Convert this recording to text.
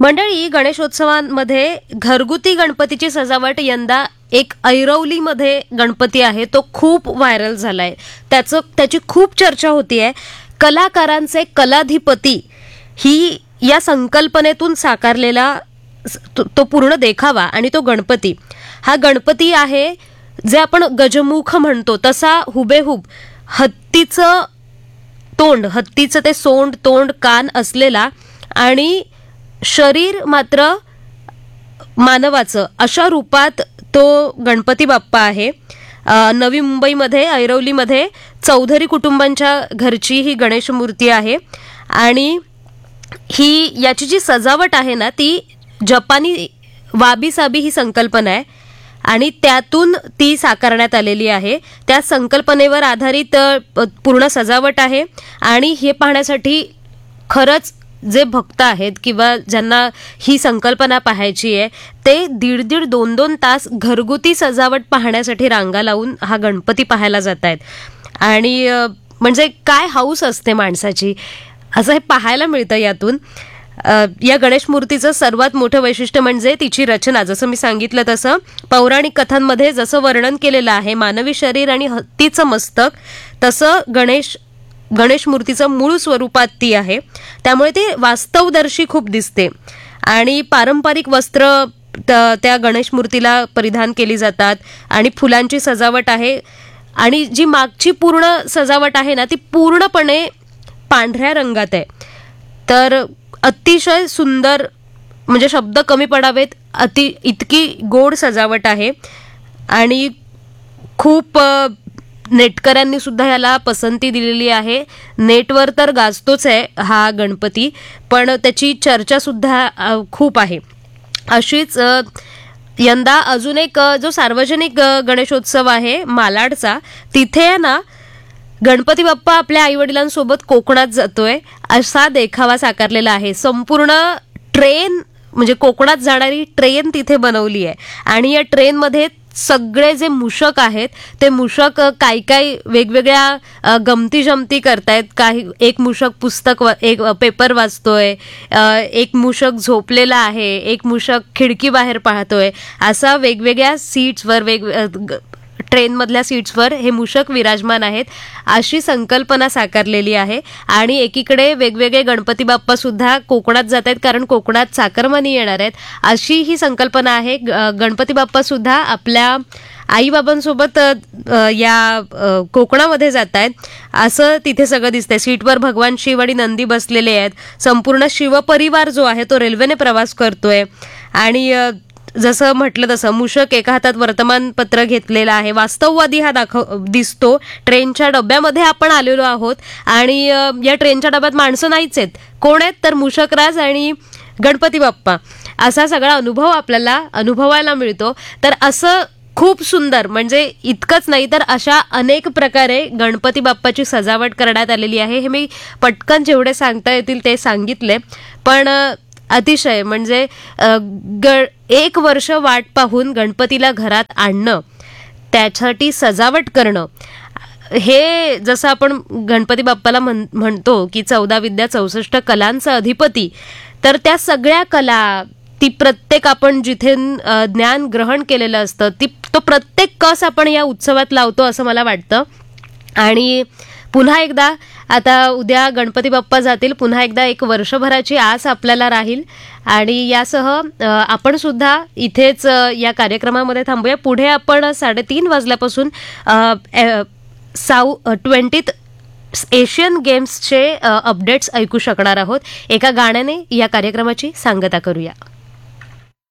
मंडळी, गणेशोत्सवांमध्ये घरगुती गणपतीची सजावट यंदा एक ऐरवलीमध्ये गणपती आहे तो खूप व्हायरल झालाय. त्याची खूप चर्चा होतीये. कलाकारांचे कलाधिपती ही या संकल्पनेतून साकारलेला तो पूर्ण देखावा आणि तो गणपती, हा गणपती आहे जे आपण गजमुख म्हणतो तसा हुबेहूब हत्तीचं तोंड, हत्तीचं ते सोंड, तोंड, कान असलेला आणि शरीर मात्र मानवाचं अशा रूपात तो गणपती बाप्पा आहे. नवी मुंबईमध्ये ऐरवलीमध्ये चौधरी कुटुंबांच्या घरची ही गणेश मूर्ती आहे आणि ही याची जी सजावट आहे ना ती जपानी वाबी साबी ही संकल्पना आहे आणि त्यातून ती साकारण्यात आलेली आहे. त्या संकल्पनेवर आधारित पूर्ण सजावट आहे आणि हे पाहण्यासाठी खरंच जे भक्त आहेत किंवा ज्यांना ही संकल्पना पाहायची आहे ते 1.5-2 तास घरगुती सजावट पाहण्यासाठी रांगा लावून हा गणपती पाहायला जात आहेत. आणि म्हणजे काय हौस असते माणसाची, असं हे पाहायला मिळतं यातून. या गणेश मूर्तीचं सर्वात मोठं वैशिष्ट्य म्हणजे तिची रचना. जसं मी सांगितलं तसं पौराणिक कथांमध्ये जसं वर्णन केलेलं आहे मानवी शरीर आणि हत्तीचं मस्तक, तसं गणेश मूर्तीचं मूळ स्वरूपात ती आहे. त्यामुळे ते वास्तवदर्शी खूप दिसते आणि पारंपरिक वस्त्र त्या गणेश मूर्तीला परिधान केली जातात आणि फुलांची सजावट आहे आणि जी मागची पूर्ण सजावट आहे ना ती पूर्णपणे पांढऱ्या रंगात आहे. तर अतिशय सुंदर, म्हणजे शब्द कमी पडावेत, इतकी गोड सजावट आहे आणि खूप नेटकऱ्यांनी सुद्धा याला पसंती दिलेली आहे. नेटवर तर गाजतोच आहे हा गणपती, पण त्याची चर्चा सुद्धा खूप आहे. अशीच यंदा अजून एक जो सार्वजनिक गणेशोत्सव आहे मालाडचा, तिथे ना गणपती बाप्पा आपल्या आईवडिलांसोबत कोकणात जातोय असा देखावा साकारलेला आहे. संपूर्ण ट्रेन, म्हणजे कोकणात जाणारी ट्रेन तिथे बनवली आहे आणि या ट्रेनमध्ये सगळे जे मूषक आहेत ते मूषक काही वेगवेगळ्या गमती जमती करतायत. काही एक मूषक पुस्तक एक पेपर वाचतोय, एक मूषक झोपलेला आहे, एक मूषक खिडकी बाहेर पाहतोय. असा वेगवेगळ्या सीट्सवर ट्रेनमधल्या सीट्सवर हे मूषक विराजमान आहेत. अशी संकल्पना साकारलेली आहे आणि एकीकडे वेगवेगळे गणपती बाप्पा सुद्धा कोकणात जात आहेत कारण कोकणात चाकरमानी येणार आहेत. अशी ही संकल्पना आहे. गणपती बाप्पा सुद्धा आपल्या आईबाबांसोबत या कोकणामध्ये जात आहेत असं तिथे सगळं दिसतंय. सीटवर भगवान शिव आणि नंदी बसलेले आहेत. संपूर्ण शिवपरिवार जो आहे तो रेल्वेने प्रवास करतोय आणि जसं म्हटलं तसं मूषक एका हातात वर्तमानपत्र घेतलेलं आहे. वास्तववादी हा दिसतो. ट्रेनच्या डब्यामध्ये आपण आलेलो आहोत आणि या ट्रेनच्या डब्यात माणसं नाहीच आहेत. कोण आहेत तर मूषकराज आणि गणपती बाप्पा असा सगळा अनुभव आपल्याला अनुभवायला मिळतो. तर असं खूप सुंदर, म्हणजे इतकंच नाही तर अशा अनेक प्रकारे गणपती बाप्पाची सजावट करण्यात आलेली आहे. हे मी पटकन जेवढे सांगता येतील ते सांगितले, पण अतिशय म्हणजे 1 वर्ष वाट पाहून गणपतीला घरात आणणं, त्यासाठी सजावट करणं, हे जसं आपण गणपती बाप्पाला म्हणतो की 14 विद्या 64 कलांचा अधिपती, तर त्या सगळ्या कला ती प्रत्येक आपण जिथे ज्ञान ग्रहण केलेलं असतं तो प्रत्येक कस आपण या उत्सवात लावतो असं मला वाटतं. आणि पुन्हा एकदा आता उद्या गणपती बाप्पा जातील, पुन्हा एकदा 1 वर्षभराची आस आपल्याला राहील आणि यासह आपण सुद्धा इथेच या कार्यक्रमामध्ये थांबूया. पुढे आपण 3:30 वाजल्यापासून 20th एशियन गेम्सचे अपडेट्स ऐकू शकणार आहोत. एका गाण्याने या कार्यक्रमाची सांगता करूया.